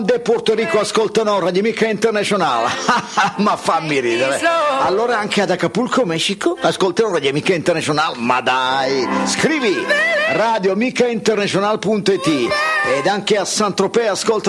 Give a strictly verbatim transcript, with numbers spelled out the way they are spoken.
De Porto Rico ascoltano Radio Mica International. Ma fammi ridere. Allora anche ad Acapulco, Messico, ascoltano Radio Mica International. Ma dai, scrivi radio mica international punto it ed anche a Saint-Tropez ascoltano